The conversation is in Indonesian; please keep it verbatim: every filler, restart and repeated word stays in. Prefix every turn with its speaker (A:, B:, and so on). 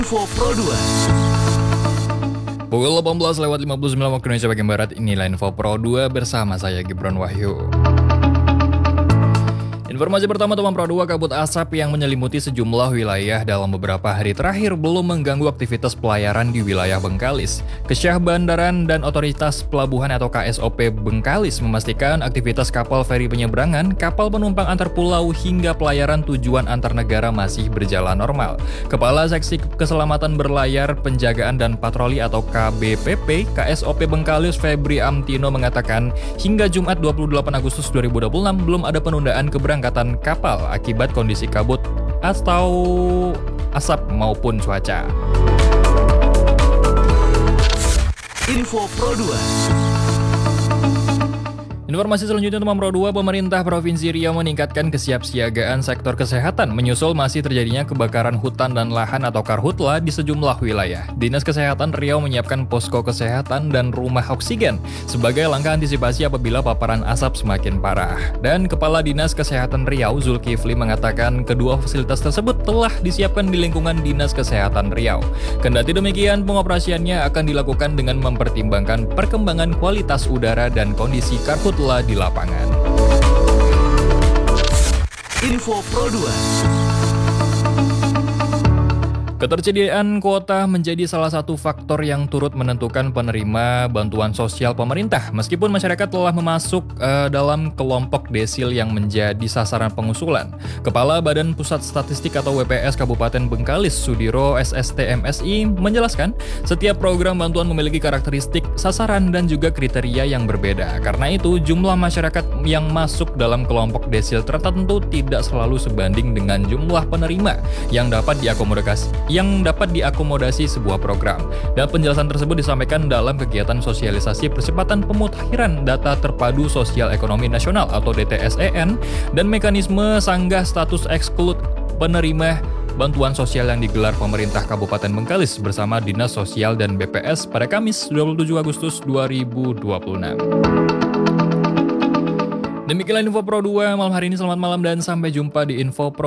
A: Info Pro dua.
B: Pukul delapan belas lewat lima puluh sembilan waktu Indonesia bagian Barat, inilah Info Pro dua bersama saya Gibran Wahyu. Informasi pertama, teman Pro dua, kabut asap yang menyelimuti sejumlah wilayah dalam beberapa hari terakhir belum mengganggu aktivitas pelayaran di wilayah Bengkalis. Kesyah Bandaran dan Otoritas Pelabuhan atau K S O P Bengkalis memastikan aktivitas kapal feri penyeberangan, kapal penumpang antar pulau hingga pelayaran tujuan antar negara masih berjalan normal. Kepala Seksi Keselamatan Berlayar, Penjagaan dan Patroli atau K B P P K S O P Bengkalis Febri Amtino mengatakan hingga Jumat dua puluh delapan Agustus dua ribu dua puluh enam belum ada penundaan keberangkatan kapal akibat kondisi kabut atau asap maupun cuaca.
A: Info Pro dua.
B: Informasi selanjutnya, teman Pro dua, pemerintah Provinsi Riau meningkatkan kesiapsiagaan sektor kesehatan menyusul masih terjadinya kebakaran hutan dan lahan atau karhutla di sejumlah wilayah. Dinas Kesehatan Riau menyiapkan posko kesehatan dan rumah oksigen sebagai langkah antisipasi apabila paparan asap semakin parah. Dan Kepala Dinas Kesehatan Riau Zulkifli mengatakan kedua fasilitas tersebut telah disiapkan di lingkungan Dinas Kesehatan Riau. Kendati demikian, pengoperasiannya akan dilakukan dengan mempertimbangkan perkembangan kualitas udara dan kondisi karhutla di lapangan.
A: Info Pro dua.
B: Ketersediaan kuota menjadi salah satu faktor yang turut menentukan penerima bantuan sosial pemerintah. Meskipun masyarakat telah memasuk uh, dalam kelompok desil yang menjadi sasaran pengusulan. Kepala Badan Pusat Statistik atau W P S Kabupaten Bengkalis, Sudiro S S T M S I, menjelaskan setiap program bantuan memiliki karakteristik, sasaran, dan juga kriteria yang berbeda. Karena itu, jumlah masyarakat yang masuk dalam kelompok desil tertentu tidak selalu sebanding dengan jumlah penerima yang dapat diakomodasi yang dapat diakomodasi sebuah program. Dan penjelasan tersebut disampaikan dalam kegiatan sosialisasi percepatan pemutahiran data terpadu sosial ekonomi nasional atau D T S E N dan mekanisme sanggah status exclude penerima bantuan sosial yang digelar pemerintah Kabupaten Bengkalis bersama Dinas Sosial dan B P S pada Kamis dua puluh tujuh Agustus dua ribu dua puluh enam. Demikian Info Pro dua malam hari ini, selamat malam dan sampai jumpa di Info Pro